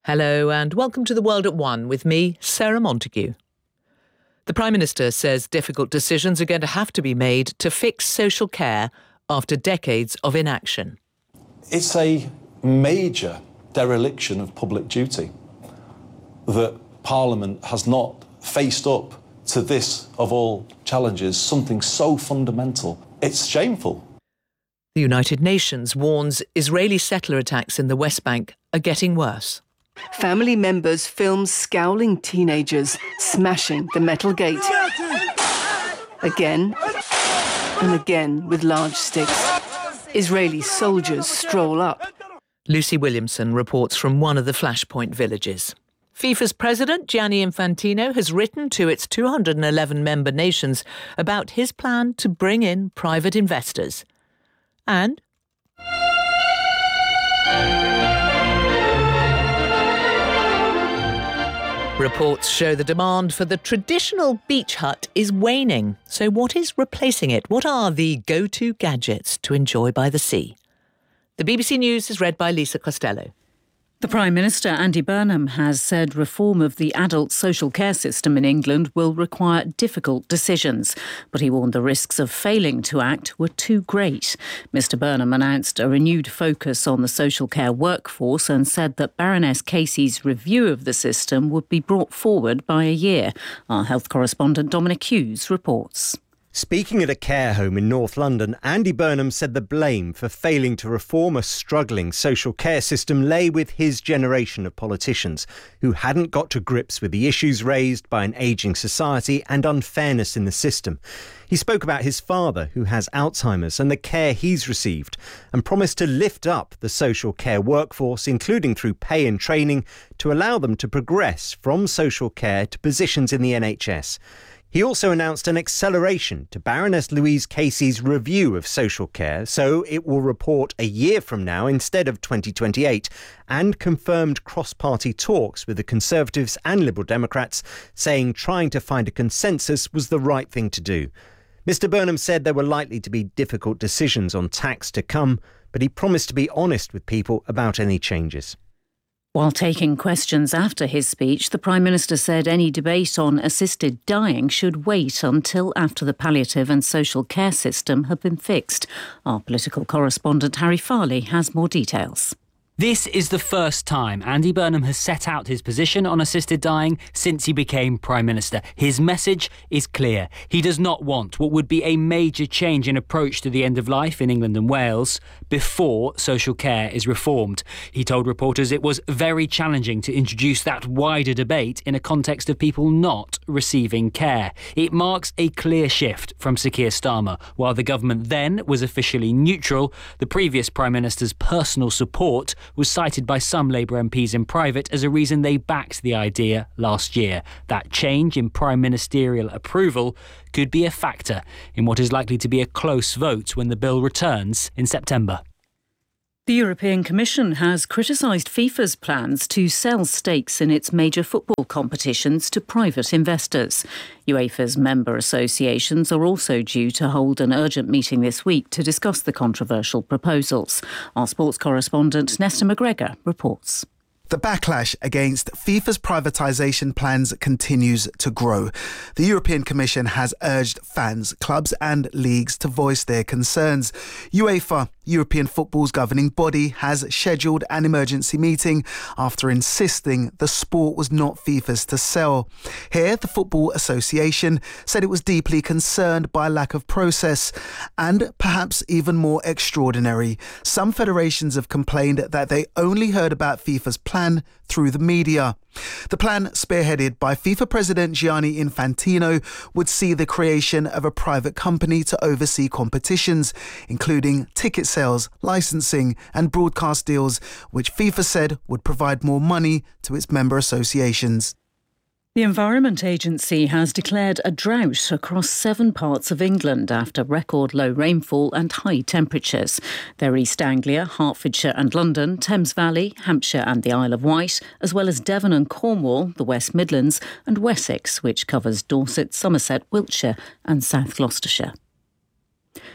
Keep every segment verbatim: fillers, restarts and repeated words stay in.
Hello and welcome to The World at One with me, Sarah Montague. The Prime Minister says difficult decisions are going to have to be made to fix social care after decades of inaction. It's a major dereliction of public duty that Parliament has not faced up to this, of all challenges, something so fundamental. It's shameful. The United Nations warns Israeli settler attacks in the West Bank are getting worse. Family members film scowling teenagers smashing the metal gate. Again and again with large sticks. Israeli soldiers stroll up. Lucy Williamson reports from one of the Flashpoint villages. FIFA's president, Gianni Infantino, has written to its two hundred eleven member nations about his plan to bring in private investors. And reports show the demand for the traditional beach hut is waning. So what is replacing it? What are the go-to gadgets to enjoy by the sea? The B B C News is read by Lisa Costello. The Prime Minister, Andy Burnham, has said reform of the adult social care system in England will require difficult decisions. But he warned the risks of failing to act were too great. Mr Burnham announced a renewed focus on the social care workforce and said that Baroness Casey's review of the system would be brought forward by a year. Our health correspondent Dominic Hughes reports. Speaking at a care home in North London, Andy Burnham said the blame for failing to reform a struggling social care system lay with his generation of politicians who hadn't got to grips with the issues raised by an ageing society and unfairness in the system. He spoke about his father, who has Alzheimer's, and the care he's received, and promised to lift up the social care workforce, including through pay and training, to allow them to progress from social care to positions in the N H S. He also announced an acceleration to Baroness Louise Casey's review of social care, so it will report a year from now instead of twenty twenty-eight, and confirmed cross-party talks with the Conservatives and Liberal Democrats, saying trying to find a consensus was the right thing to do. Mr Burnham said there were likely to be difficult decisions on tax to come, but he promised to be honest with people about any changes. While taking questions after his speech, the Prime Minister said any debate on assisted dying should wait until after the palliative and social care system have been fixed. Our political correspondent Harry Farley has more details. This is the first time Andy Burnham has set out his position on assisted dying since he became Prime Minister. His message is clear. He does not want what would be a major change in approach to the end of life in England and Wales before social care is reformed. He told reporters it was very challenging to introduce that wider debate in a context of people not receiving care. It marks a clear shift from Sir Keir Starmer. While the government then was officially neutral, the previous Prime Minister's personal support was cited by some Labour M Ps in private as a reason they backed the idea last year. That change in prime ministerial approval could be a factor in what is likely to be a close vote when the bill returns in September. The European Commission has criticised FIFA's plans to sell stakes in its major football competitions to private investors. UEFA's member associations are also due to hold an urgent meeting this week to discuss the controversial proposals. Our sports correspondent Nesta McGregor reports. The backlash against FIFA's privatisation plans continues to grow. The European Commission has urged fans, clubs and leagues to voice their concerns. UEFA, European football's governing body, has scheduled an emergency meeting after insisting the sport was not FIFA's to sell. Here, the Football Association said it was deeply concerned by a lack of process and, perhaps even more extraordinary, some federations have complained that they only heard about FIFA's plan through the media. The plan, spearheaded by FIFA President Gianni Infantino, would see the creation of a private company to oversee competitions, including ticket sales, licensing and broadcast deals, which FIFA said would provide more money to its member associations. The Environment Agency has declared a drought across seven parts of England after record low rainfall and high temperatures. They're East Anglia, Hertfordshire and London, Thames Valley, Hampshire and the Isle of Wight, as well as Devon and Cornwall, the West Midlands and Wessex, which covers Dorset, Somerset, Wiltshire and South Gloucestershire.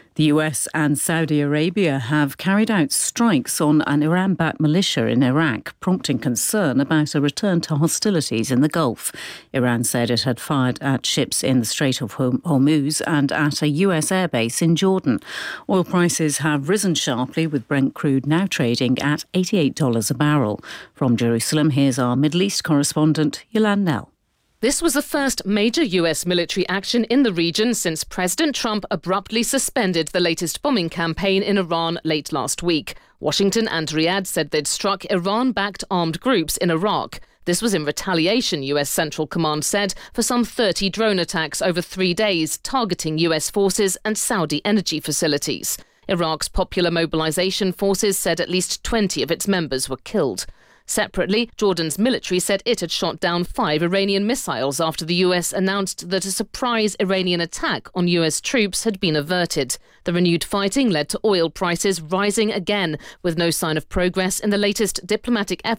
The U S and Saudi Arabia have carried out strikes on an Iran-backed militia in Iraq, prompting concern about a return to hostilities in the Gulf. Iran said it had fired at ships in the Strait of Hormuz and at a U S airbase in Jordan. Oil prices have risen sharply, with Brent crude now trading at eighty-eight dollars a barrel. From Jerusalem, here's our Middle East correspondent, Yolande Knell. This was the first major U S military action in the region since President Trump abruptly suspended the latest bombing campaign in Iran late last week. Washington and Riyadh said they'd struck Iran-backed armed groups in Iraq. This was in retaliation, U S Central Command said, for some thirty drone attacks over three days targeting U S forces and Saudi energy facilities. Iraq's Popular Mobilization Forces said at least twenty of its members were killed. Separately, Jordan's military said it had shot down five Iranian missiles after the U S announced that a surprise Iranian attack on U S troops had been averted. The renewed fighting led to oil prices rising again, with no sign of progress in the latest diplomatic effort